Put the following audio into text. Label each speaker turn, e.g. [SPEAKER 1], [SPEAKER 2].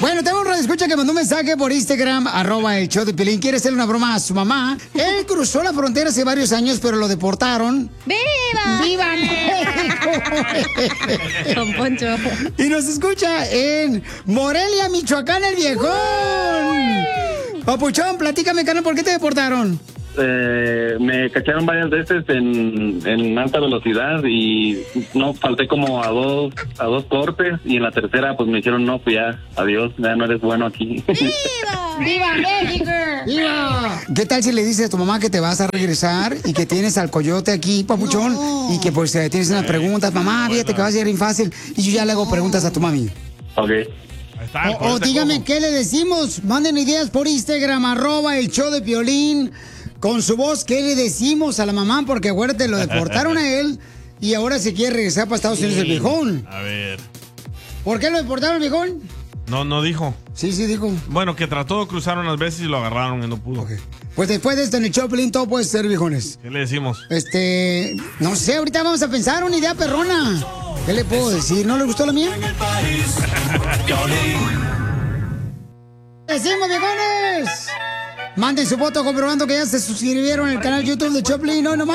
[SPEAKER 1] Bueno, tengo un radioescucha que mandó un mensaje por Instagram, @el show de Piolín. Quiere hacerle una broma a su mamá. Él cruzó la frontera hace varios años, pero lo deportaron.
[SPEAKER 2] ¡Viva!
[SPEAKER 1] ¡Viva México!
[SPEAKER 2] Don Poncho.
[SPEAKER 1] Y nos escucha en Morelia, Michoacán, el viejón. Papuchón, platícame, carnal, ¿por qué te deportaron?
[SPEAKER 3] Me cacharon varias veces en alta velocidad y no falté como a dos cortes, y en la tercera pues me dijeron no, pues ya, adiós, ya no eres bueno aquí.
[SPEAKER 2] ¡Viva! ¡Viva México!
[SPEAKER 1] ¡Viva! ¿Qué tal si le dices a tu mamá que te vas a regresar y que tienes al coyote aquí, papuchón? No. Y que pues tienes unas preguntas, mamá, fíjate que va a ser bien fácil. Y yo ya le hago preguntas a tu mami.
[SPEAKER 3] Ok.
[SPEAKER 1] O dígame, ¿qué le decimos? Manden ideas por Instagram, @el show de Piolín. Con su voz, ¿qué le decimos a la mamá? Porque acuérdate, lo deportaron a él y ahora se quiere regresar para Estados Unidos el viejón.
[SPEAKER 4] A ver.
[SPEAKER 1] ¿Por qué lo deportaron el viejón?
[SPEAKER 4] No dijo.
[SPEAKER 1] Sí, dijo.
[SPEAKER 4] Bueno, que trató de cruzar unas veces y lo agarraron y no pudo.
[SPEAKER 1] Okay. Pues después de esto en el show, Piolín, todo puede ser, viejones.
[SPEAKER 4] ¿Qué le decimos?
[SPEAKER 1] No sé, ahorita vamos a pensar una idea perrona. ¿Qué le puedo decir? ¿No le gustó la mía? ¡Decimos, viejones! Manden su foto comprobando que ya se suscribieron al canal YouTube de Choplin. No, nomás.